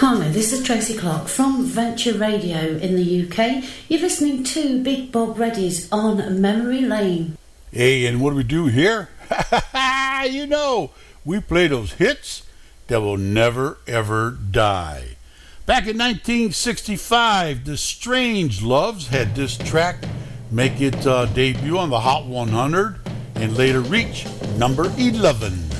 Hi, this is Tracy Clark from Venture Radio in the UK. You're listening to Big Bob Reddy's On Memory Lane. Hey, and what do we do here? You know, we play those hits that will never ever die. Back in 1965, the Strangeloves had this track make its debut on the Hot 100 and later reach number 11.